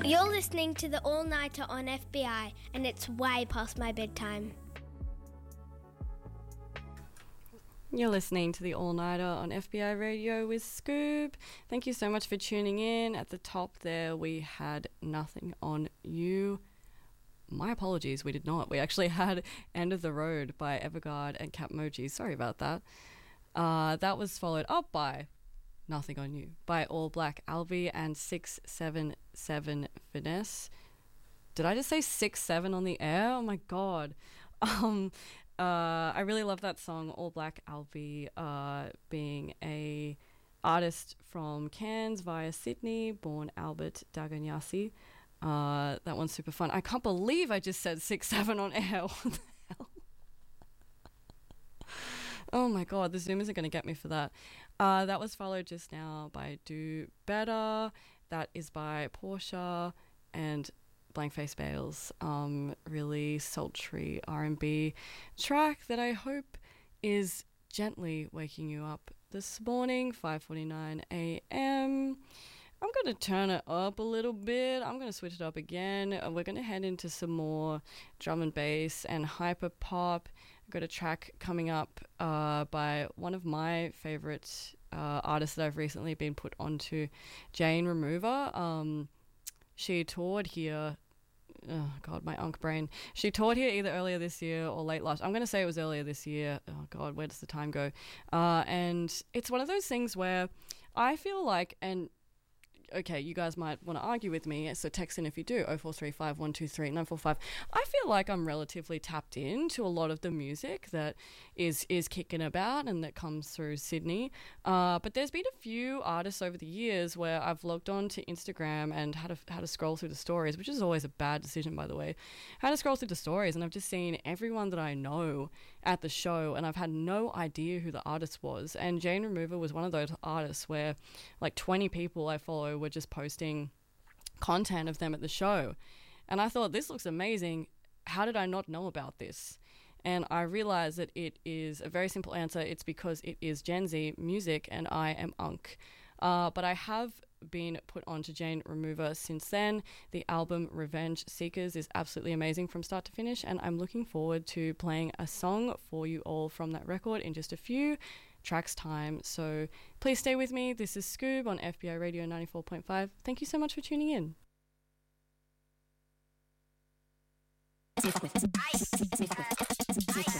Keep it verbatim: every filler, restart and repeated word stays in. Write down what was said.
You're listening to the All Nighter on F B I, and it's way past my bedtime. You're listening to the All Nighter on F B I Radio with Scoob. Thank you so much for tuning in. At the top there, we had Nothing on You. My apologies, we did not. We actually had End of the Road by Everguard and Capmoji. Sorry about that. Uh, that was followed up by Nothing on You by All Black Albi and six seven seven Finesse. Did I just say six seven on the air? Oh my god. Um, uh, I really love that song, All Black Albi, uh, being a artist from Cairns via Sydney, born Albert Daganyasi. Uh, that one's super fun. I can't believe I just said six seven on air. What the hell? Oh my god, the Zoom isn't going to get me for that. Uh, that was followed just now by Do Better. That is by Portia and Blank Face Bales. Um, really sultry R and B track that I hope is gently waking you up this morning, five forty-nine a.m. I'm going to turn it up a little bit. I'm going to switch it up again. We're going to head into some more drum and bass and hyper pop. I've got a track coming up uh, by one of my favourite uh, artists that I've recently been put onto, Jane Remover. Um, she toured here. Oh, God, my unk brain. She toured here either earlier this year or late last. I'm going to say it was earlier this year. Oh, God, where does the time go? Uh, and it's one of those things where I feel like, and okay, you guys might want to argue with me, so text in if you do, oh four three five, one two three, nine four five. I feel like I'm relatively tapped into a lot of the music that is is kicking about and that comes through Sydney. Uh, but there's been a few artists over the years where I've logged on to Instagram and had to, had to scroll through the stories, which is always a bad decision, by the way. I had to scroll through the stories and I've just seen everyone that I know at the show and I've had no idea who the artist was. And Jane Remover was one of those artists where like twenty people I follow were just posting content of them at the show. And I thought, this looks amazing. How did I not know about this? And I realized that it is a very simple answer. It's because it is Gen Z music and I am Unk. Uh, but I have been put onto Jane Remover since then. The album Revenge Seekers is absolutely amazing from start to finish, and I'm looking forward to playing a song for you all from that record in just a few tracks time. So please stay with me. This is Scoob on F B I Radio ninety-four point five. Thank you so much for tuning in.